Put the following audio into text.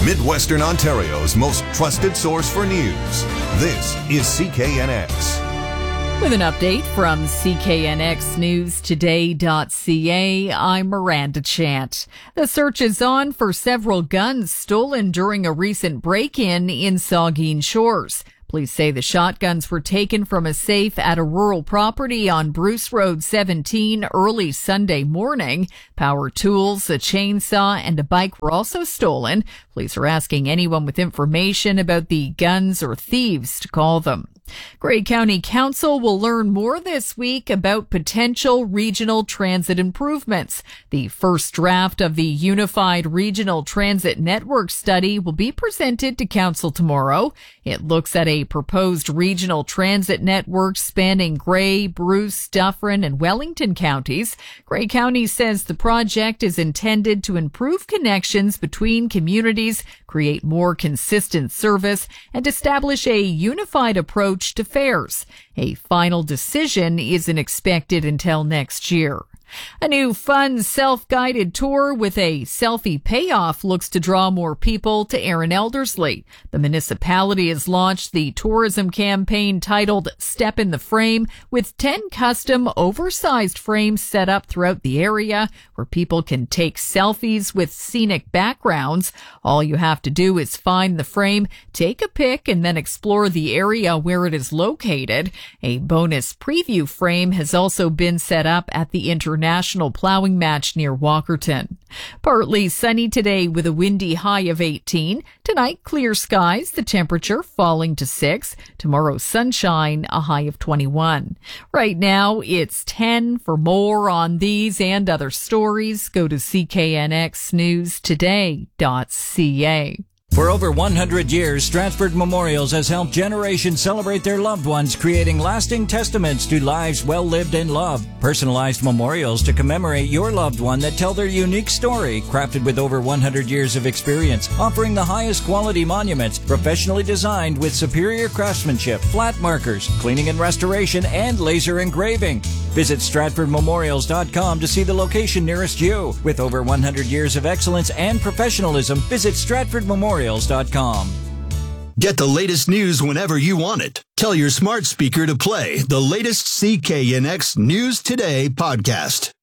Midwestern Ontario's most trusted source for news. This is CKNX. With an update from CKNXNewsToday.ca, I'm Miranda Chant. The search is on for several guns stolen during a recent break-in in Saugeen Shores. Police say the shotguns were taken from a safe at a rural property on Bruce Road 17 early Sunday morning. Power tools, a chainsaw, and a bike were also stolen. Police are asking anyone with information about the guns or thieves to call them. Grey County Council will learn more this week about potential regional transit improvements. The first draft of the Unified Regional Transit Network study will be presented to Council tomorrow. It looks at a proposed regional transit network spanning Grey, Bruce, Dufferin, and Wellington counties. Grey County says the project is intended to improve connections between communities, create more consistent service, and establish a unified approach to fares. A final decision isn't expected until next year. A new fun self-guided tour with a selfie payoff looks to draw more people to Erin Elderslie. The municipality has launched the tourism campaign titled Step in the Frame, with 10 custom oversized frames set up throughout the area where people can take selfies with scenic backgrounds. All you have to do is find the frame, take a pic, and then explore the area where it is located. A bonus preview frame has also been set up at the International Plowing Match near Walkerton. Partly sunny today with a windy high of 18. Tonight, clear skies, the temperature falling to 6. Tomorrow, sunshine, a high of 21. Right now, it's 10. For more on these and other stories, go to CKNXNewsToday.ca. For over 100 years, Stratford Memorials has helped generations celebrate their loved ones, creating lasting testaments to lives well lived and loved. Personalized memorials to commemorate your loved one that tell their unique story, crafted with over 100 years of experience, offering the highest quality monuments, professionally designed with superior craftsmanship, flat markers, cleaning and restoration, and laser engraving. Visit StratfordMemorials.com to see the location nearest you. With over 100 years of excellence and professionalism, visit StratfordMemorials.com. Get the latest news whenever you want it. Tell your smart speaker to play the latest CKNX News Today podcast.